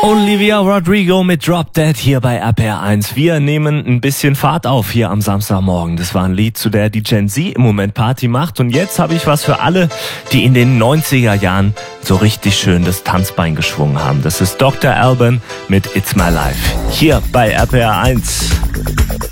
Olivia Rodrigo mit Drop Dead hier bei RPR1. Wir nehmen ein bisschen Fahrt auf hier am Samstagmorgen. Das war ein Lied, zu der die Gen Z im Moment Party macht. Und jetzt habe ich was für alle, die in den 90er Jahren so richtig schön das Tanzbein geschwungen haben. Das ist Dr. Alban mit It's My Life hier bei RPR1.